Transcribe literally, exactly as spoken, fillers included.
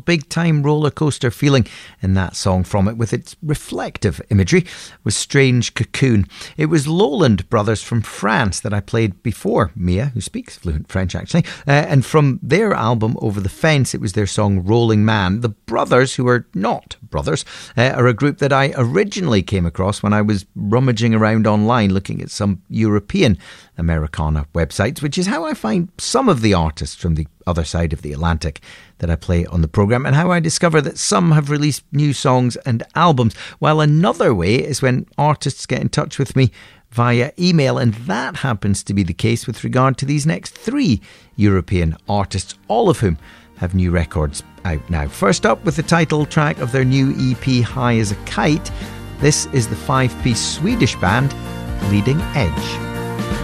big-time roller coaster feeling in that song from it, with its reflective imagery, was Strange Cocoon. It was Lowland Brothers from France that I played before Mia, who speaks fluent French actually, uh, and from their album Over the Fence, it was their song Rolling Man. The Brothers, who are not brothers, uh, are a group that I originally came across when I was rummaging around online looking at some European Americana websites, which is how I find some of the artists from the other side of the Atlantic that I play on the programme, and how I discover that some have released new songs and albums, while another way is when artists get in touch with me via email, and that happens to be the case with regard to these next three European artists, all of whom have new records out now. First up, with the title track of their new E P High as a Kite, this is the five-piece Swedish band Leading Edge.